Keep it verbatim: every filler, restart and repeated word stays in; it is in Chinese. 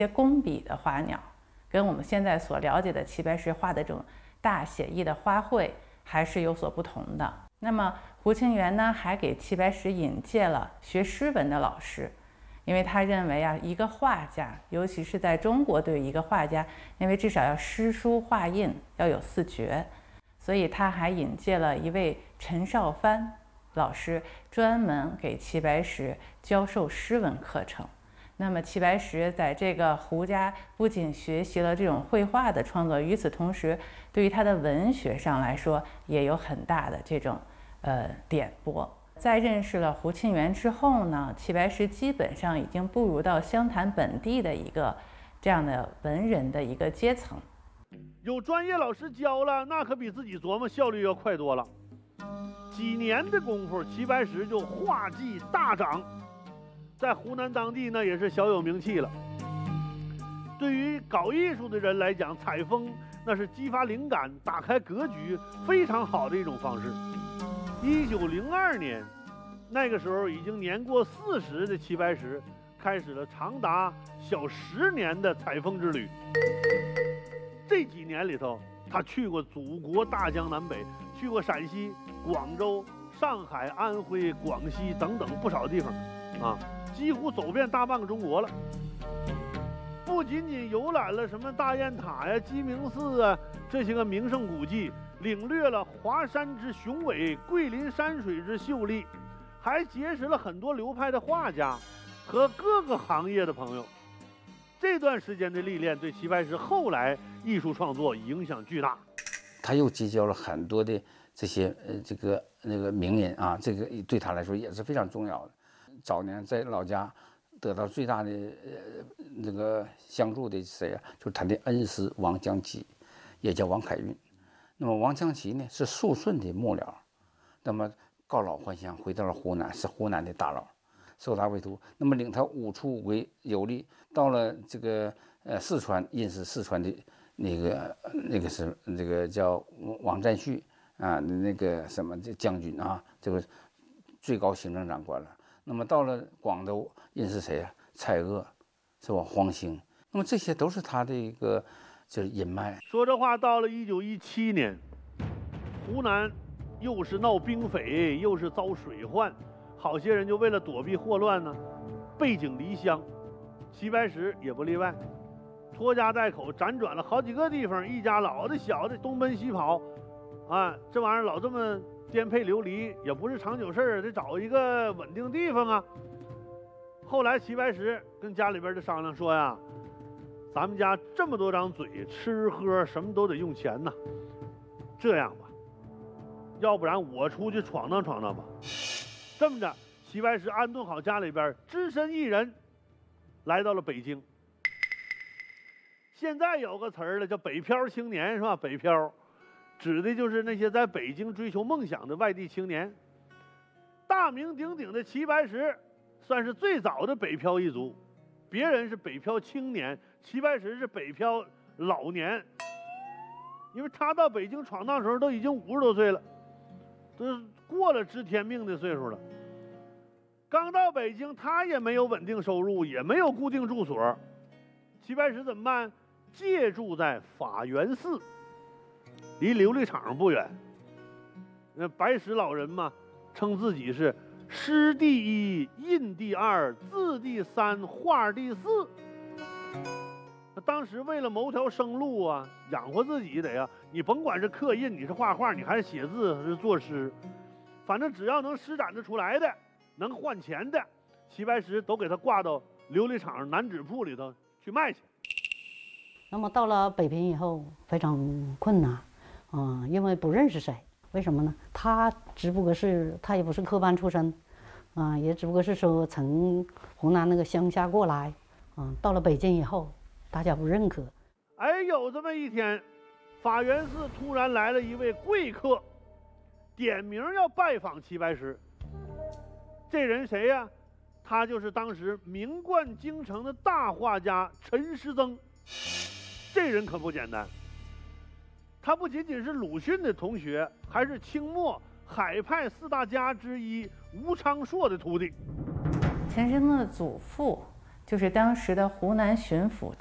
些工笔的花鸟，跟我们现在所了解的齐白石画的这种大写意的花卉还是有所不同的。那么胡清源呢，还给齐白石引荐了学诗文的老师，因为他认为啊，一个画家，尤其是在中国，对于一个画家，因为至少要诗书画印要有四绝，所以他还引荐了一位陈少藩老师，专门给齐白石教授诗文课程。那么齐白石在这个胡家不仅学习了这种绘画的创作，与此同时，对于他的文学上来说也有很大的这种呃点拨。在认识了胡沁园之后呢，齐白石基本上已经步入到湘潭本地的一个这样的文人的一个阶层。 有专业老师教了，那可比自己琢磨效率要快多了。几年的功夫，齐白石就画技大涨，在湖南当地呢也是小有名气了。对于搞艺术的人来讲，采风那是激发灵感、打开格局非常好的一种方式。一九零二年，那个时候已经年过四十的齐白石，开始了长达小十年的采风之旅。这几年里头，他去过祖国大江南北，去过陕西、广州、上海、安徽、广西等等不少地方，啊，几乎走遍大半个中国了。不仅仅游览了什么大雁塔呀、鸡鸣寺啊这些个名胜古迹，领略了华山之雄伟、桂林山水之秀丽，还结识了很多流派的画家和各个行业的朋友。这段时间的历练对齐白石后来艺术创作影响巨大。 他又结交了很多的这些呃这个那个名人啊，这个对他来说也是非常重要的。早年在老家得到最大的呃那个相助的谁啊？就是他的恩师王将祺，也叫王凯运。那么王将祺呢是肃顺的幕僚，那么告老还乡，回到了湖南，是湖南的大佬，受他委托，那么领他五出为游历，到了这个呃四川，印是四川的那个那个是这个叫王占煦啊，那个什么这将军啊，这个最高行政长官了。那么到了广州，认识谁啊？蔡锷，是吧？黄兴。那么这些都是他的一个就是人脉。 说这话到了一九一七年，湖南又是闹兵匪，又是遭水患，好些人就为了躲避祸乱呢，背井离乡。齐白石也不例外，拖家带口辗转了好几个地方，一家老的小的东奔西跑，啊，这玩意儿老这么颠沛流离也不是长久事儿，得找一个稳定地方啊。后来齐白石跟家里边的商量说呀，咱们家这么多张嘴，吃喝什么都得用钱呐。这样吧，要不然我出去闯荡闯荡吧。这么着，齐白石安顿好家里边，只身一人来到了北京。现在有个词儿了，叫北漂青年，是吧？北漂指的就是那些在北京追求梦想的外地青年。大名鼎鼎的齐白石算是最早的北漂一族，别人是北漂青年，齐白石是北漂老年。因为他到北京闯荡的时候都已经五十多岁了，都过了知天命的岁数了。刚到北京，他也没有稳定收入，也没有固定住所。齐白石怎么办？借住在法源寺，离琉璃厂不远。那白石老人嘛，称自己是诗第一，印第二，字第三，画第四。当时为了谋条生路啊，养活自己得呀，你甭管是刻印，你是画画，你还是写字，还是作诗，反正只要能施展得出来的，能换钱的，齐白石都给他挂到琉璃厂南纸铺里头去卖去。 那么到了北平以后，非常困难，啊、嗯，因为不认识谁。为什么呢？他只不过是他也不是科班出身，啊、嗯，也只不过是说从湖南那个乡下过来，啊、嗯，到了北京以后，大家不认可。 哎，有这么一天，法源寺突然来了一位贵客，点名要拜访齐白石。这人谁呀？他就是当时名冠京城的大画家陈师曾。这人可不简单，他不仅仅是鲁迅的同学，还是清末海派四大家之一吴昌硕的徒弟。 陈师曾的祖父就是当时的湖南巡抚